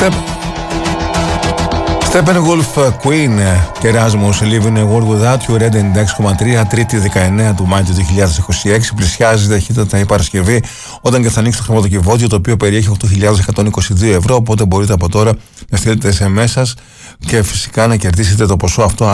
Steppenwolf, Queen και Erasmus Living a World Without You, Red 96,3, Τρίτη 19 του Μάη του 2026. Πλησιάζει ταχύτατα η Παρασκευή, όταν και θα ανοίξει το χρηματοκιβώτιο, το οποίο περιέχει 8.122 ευρώ. Οπότε μπορείτε από τώρα να στείλετε SMS σας και φυσικά να κερδίσετε το ποσό αυτό.